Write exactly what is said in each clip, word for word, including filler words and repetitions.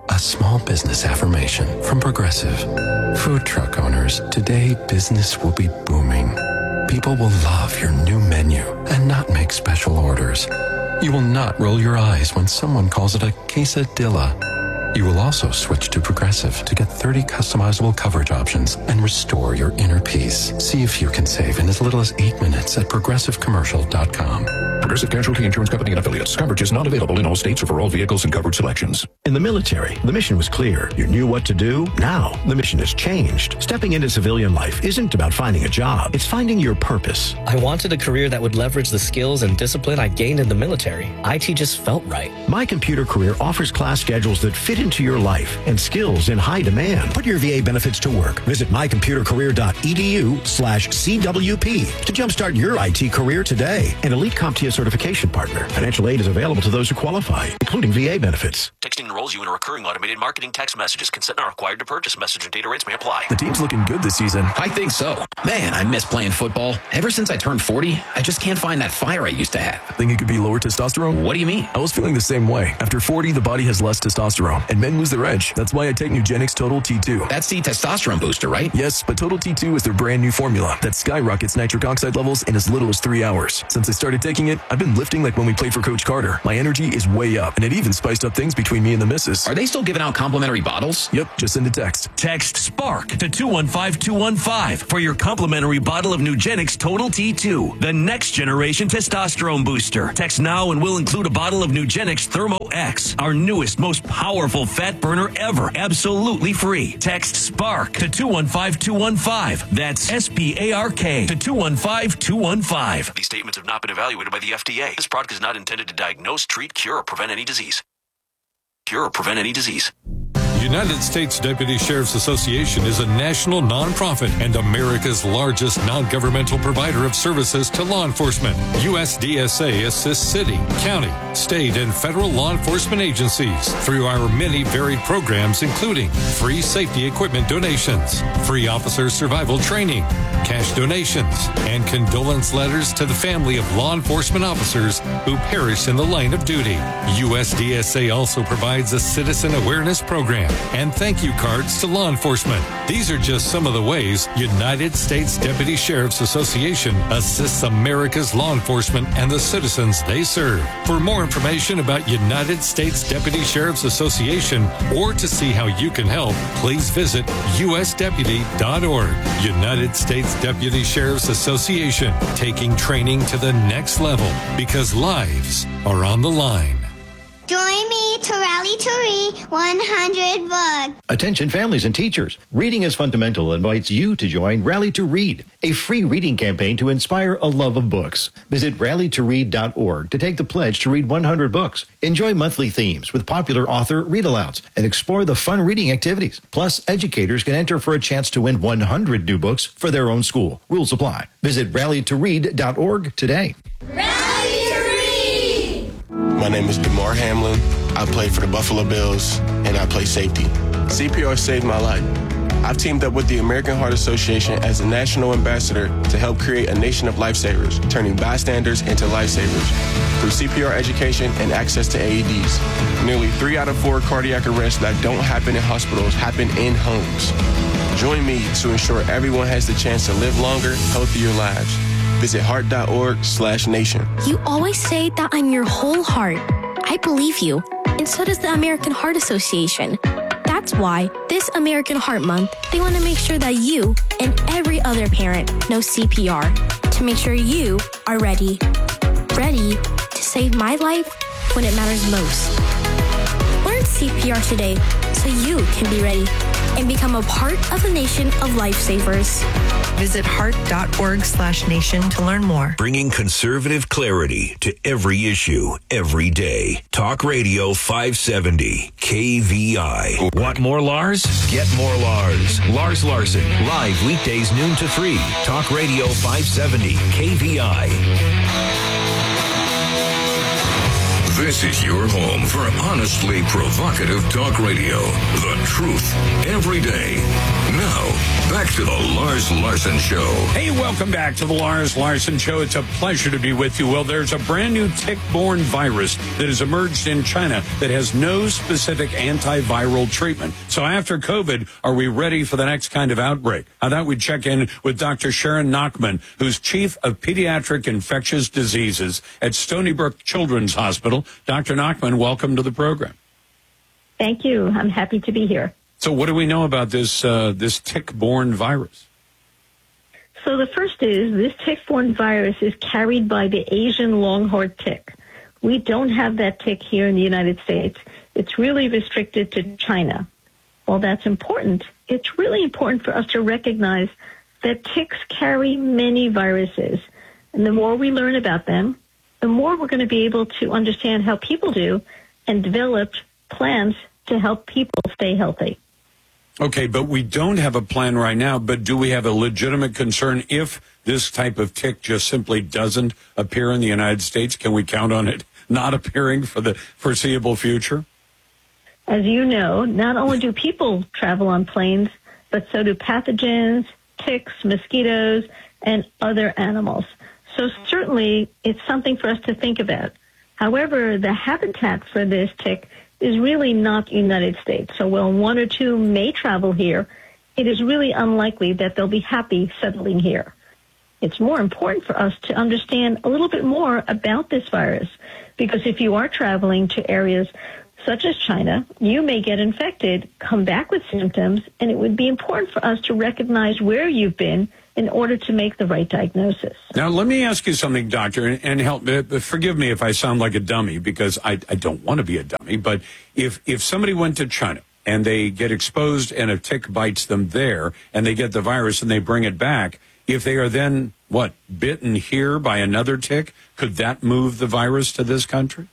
A small business affirmation from Progressive. Food truck owners, today business will be booming. People will love your new menu and not make special orders. You will not roll your eyes when someone calls it a quesadilla. You will also switch to Progressive to get thirty customizable coverage options and restore your inner peace. See if you can save in as little as eight minutes at progressive commercial dot com. Progressive Casualty Insurance Company and Affiliates. Coverage is not available in all states or for all vehicles and coverage selections. In the military, the mission was clear. You knew what to do. Now, the mission has changed. Stepping into civilian life isn't about finding a job. It's finding your purpose. I wanted a career that would leverage the skills and discipline I gained in the military. I T just felt right. My Computer Career offers class schedules that fit into your life and skills in high demand. Put your V A benefits to work. Visit my computer career dot e d u slash C W P to jumpstart your I T career today. An elite CompTIA certification partner. Financial aid is available to those who qualify, including V A benefits. Texting enrolls you in a recurring automated marketing text messages. Consent not required to purchase. Message and data rates may apply. The team's looking good this season. I think so. Man, I miss playing football. Ever since I turned forty, I just can't find that fire I used to have. Think it could be lower testosterone? What do you mean? I was feeling the same way. After forty, the body has less testosterone, and men lose their edge. That's why I take Nugenix Total T two. That's the testosterone booster, right? Yes, but Total T two is their brand new formula that skyrockets nitric oxide levels in as little as three hours. Since I started taking it, I've been lifting like when we played for Coach Carter. My energy is way up, and it even spiced up things between me and the missus. Are they still giving out complimentary bottles? Yep, just send a text. Text SPARK to two one five two one five for your complimentary bottle of Nugenix Total T two, the next generation testosterone booster. Text now and we'll include a bottle of Nugenix Thermo X, our newest, most powerful fat burner ever, absolutely free. Text SPARK to two one five two one five. That's S P A R K to two one five two one five. These statements have not been evaluated by the F D A. This product is not intended to diagnose, treat, cure, or prevent any disease. Cure or prevent any disease. United States Deputy Sheriff's Association is a national nonprofit and America's largest non-governmental provider of services to law enforcement. U S D S A assists city, county, state, and federal law enforcement agencies through our many varied programs, including free safety equipment donations, free officer survival training, cash donations, and condolence letters to the family of law enforcement officers who perished in the line of duty. U S D S A also provides a citizen awareness program and thank you cards to law enforcement. These are just some of the ways United States Deputy Sheriff's Association assists America's law enforcement and the citizens they serve. For more information about United States Deputy Sheriff's Association or to see how you can help, please visit U S deputy dot org. United States Deputy Sheriff's Association, taking training to the next level because lives are on the line. Join me to rally to read one hundred books. Attention families and teachers. Reading is Fundamental invites you to join Rally to Read, a free reading campaign to inspire a love of books. Visit rally to read dot org to take the pledge to read one hundred books. Enjoy monthly themes with popular author read-alouds and explore the fun reading activities. Plus, educators can enter for a chance to win one hundred new books for their own school. Rules apply. Visit rally to read dot org today. Rally to read! My name is DeMar Hamlin. I play for the Buffalo Bills, and I play safety. C P R saved my life. I've teamed up with the American Heart Association as a national ambassador to help create a nation of lifesavers, turning bystanders into lifesavers. Through C P R education and access to A E Ds, nearly three out of four cardiac arrests that don't happen in hospitals happen in homes. Join me to ensure everyone has the chance to live longer, healthier lives. Visit heart dot org slash nation. You always say that I'm your whole heart. I believe you, and so does the American Heart Association. That's why this American Heart Month, they want to make sure that you and every other parent knows C P R to make sure you are ready. Ready to save my life when it matters most. Learn C P R today so you can be ready and become a part of a nation of lifesavers. Visit heart dot org slash nation to learn more. Bringing conservative clarity to every issue, every day. Talk Radio five seventy, K V I. Want more Lars? Get more Lars. Lars Larson, live weekdays noon to three. Talk Radio five seventy, K V I. This is your home for honestly provocative talk radio. The truth every day. Now, back to the Lars Larson Show. Hey, welcome back to the Lars Larson Show. It's a pleasure to be with you. Well, there's a brand new tick-borne virus that has emerged in China that has no specific antiviral treatment. So after COVID, are we ready for the next kind of outbreak? I thought we'd check in with Doctor Sharon Nachman, who's Chief of Pediatric Infectious Diseases at Stony Brook Children's Hospital. Doctor Nachman, welcome to the program. Thank you. I'm happy to be here. So what do we know about this uh, this tick-borne virus? So the first is this tick-borne virus is carried by the Asian long-horned tick. We don't have that tick here in the United States. It's really restricted to China. While that's important, it's really important for us to recognize that ticks carry many viruses. And the more we learn about them, the more we're going to be able to understand how people do and develop plans to help people stay healthy. Okay, but we don't have a plan right now, but do we have a legitimate concern if this type of tick just simply doesn't appear in the United States? Can we count on it not appearing for the foreseeable future? As you know, not only do people travel on planes, but so do pathogens, ticks, mosquitoes, and other animals. So certainly it's something for us to think about. However, the habitat for this tick is really not the United States. So while one or two may travel here, it is really unlikely that they'll be happy settling here. It's more important for us to understand a little bit more about this virus, because if you are traveling to areas such as China, you may get infected, come back with symptoms, and it would be important for us to recognize where you've been in order to make the right diagnosis. Now, let me ask you something, doctor, and, and help. Uh, forgive me if I sound like a dummy, because I, I don't want to be a dummy. But if if somebody went to China and they get exposed and a tick bites them there, and they get the virus and they bring it back, if they are then what bitten here by another tick, could that move the virus to this country?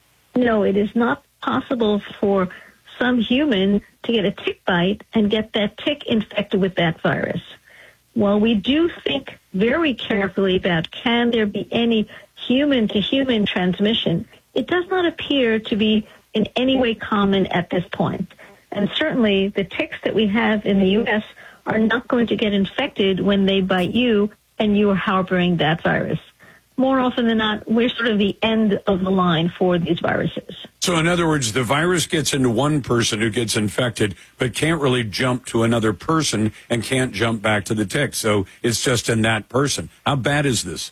No, it is not possible for some human to get a tick bite and get that tick infected with that virus. While we do think very carefully about can there be any human-to-human transmission, it does not appear to be in any way common at this point. And certainly the ticks that we have in the U S are not going to get infected when they bite you and you are harboring that virus. More often than not, we're sort of the end of the line for these viruses. So in other words, the virus gets into one person who gets infected, but can't really jump to another person and can't jump back to the tick. So it's just in that person. How bad is this?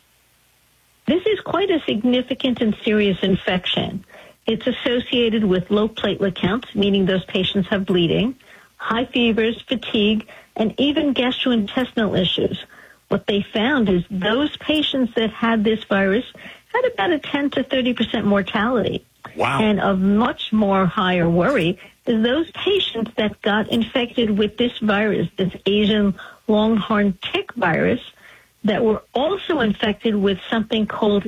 This is quite a significant and serious infection. It's associated with low platelet counts, meaning those patients have bleeding, high fevers, fatigue, and even gastrointestinal issues. What they found is those patients that had this virus had about a ten to thirty percent mortality. Wow. And of much more higher worry is those patients that got infected with this virus, this Asian longhorn tick virus, that were also infected with something called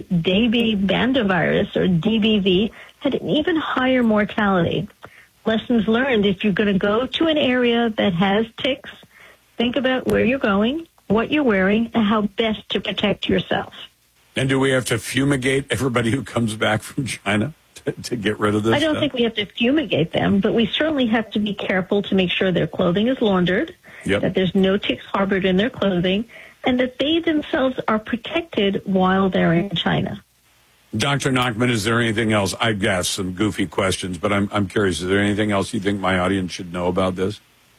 Debibanda or D B V, had an even higher mortality. Lessons learned: if you're going to go to an area that has ticks, think about where you're going, what you're wearing, and how best to protect yourself. And do we have to fumigate everybody who comes back from China to, to get rid of this I don't stuff? think we have to fumigate them, but we certainly have to be careful to make sure their clothing is laundered, Yep. that there's no ticks harbored in their clothing, and that they themselves are protected while they're in China. Doctor Nachman, is there anything else? I've asked some goofy questions, but I'm, I'm curious. Is there anything else you think my audience should know about this?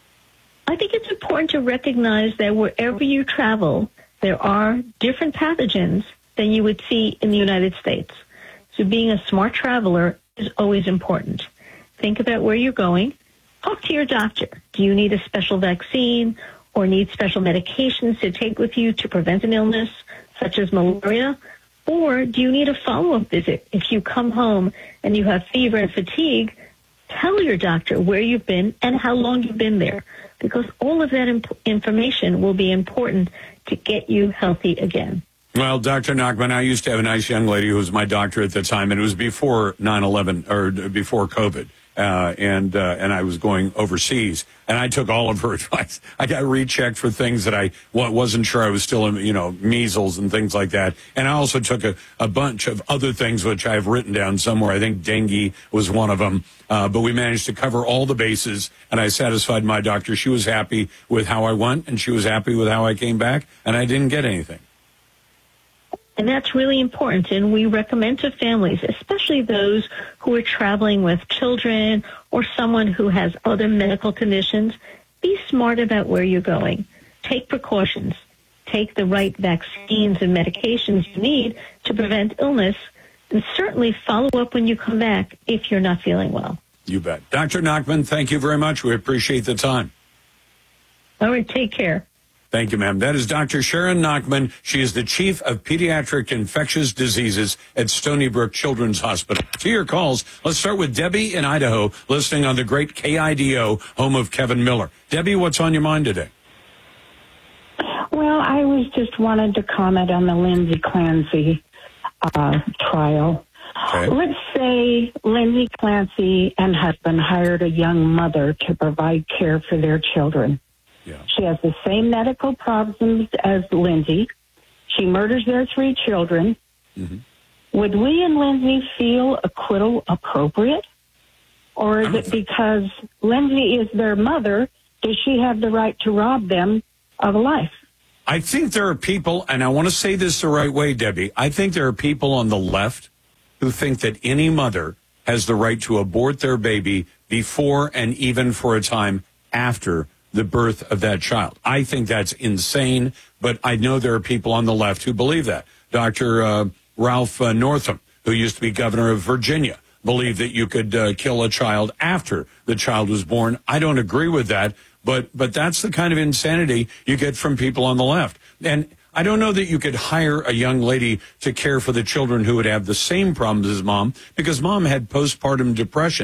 I think it's important to recognize that wherever you travel, there are different pathogens than you would see in the United States. So being a smart traveler is always important. Think about where you're going. Talk to your doctor. Do you need a special vaccine or need special medications to take with you to prevent an illness such as malaria? Or do you need a follow-up visit? If you come home and you have fever and fatigue, tell your doctor where you've been and how long you've been there, because all of that imp- information will be important to get you healthy again. Well, Doctor Nachman, I used to have a nice young lady who was my doctor at the time, and it was before nine eleven, or before COVID. uh, and uh, and I was going overseas, and I took all of her advice. I got rechecked for things that I wasn't sure I was still in, you know, measles and things like that. And I also took a, a bunch of other things which I've written down somewhere. I think dengue was one of them. Uh, but we managed to cover all the bases, and I satisfied my doctor. She was happy with how I went, and she was happy with how I came back, and I didn't get anything. And that's really important. And we recommend to families, especially those who are traveling with children or someone who has other medical conditions, be smart about where you're going. Take precautions. Take the right vaccines and medications you need to prevent illness. And certainly follow up when you come back if you're not feeling well. You bet. Doctor Nachman, thank you very much. We appreciate the time. All right, take care. Thank you, ma'am. That is Doctor Sharon Nachman. She is the Chief of Pediatric Infectious Diseases at Stony Brook Children's Hospital. To your calls, let's start with Debbie in Idaho, listening on the great K I D O, home of Kevin Miller. Debbie, what's on your mind today? Well, I was just wanted to comment on the Lindsay Clancy uh, trial. Okay. Let's say Lindsay Clancy and husband hired a young mother to provide care for their children. Yeah. She has the same medical problems as Lindsay. She murders their three children. Mm-hmm. Would we and Lindsay feel acquittal appropriate? Or is it because Lindsay is their mother, does she have the right to rob them of a life? I think there are people, and I want to say this the right way, Debbie, I think there are people on the left who think that any mother has the right to abort their baby before and even for a time after the birth of that child. I think that's insane, but I know there are people on the left who believe that. Doctor Uh, Ralph uh, Northam, who used to be governor of Virginia, believed that you could uh, kill a child after the child was born. I don't agree with that, but but that's the kind of insanity you get from people on the left. And I don't know that you could hire a young lady to care for the children who would have the same problems as mom, because mom had postpartum depression.